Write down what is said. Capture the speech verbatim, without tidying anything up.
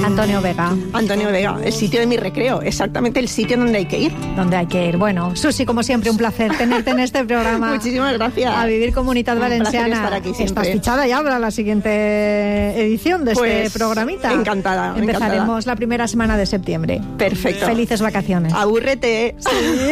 Antonio Vega. Antonio Vega, el sitio de mi recreo, exactamente el sitio donde hay que ir. Donde hay que ir. Bueno, Susi, como siempre, un placer tenerte en este programa. Muchísimas gracias. A Vivir Comunitat Un Valenciana. placer estar aquí siempre. Estás fichada ya para la siguiente edición de pues, este programita. Encantada. Empezaremos encantada. la primera semana de septiembre. Perfecto. Felices vacaciones. Abúrrete. Sí.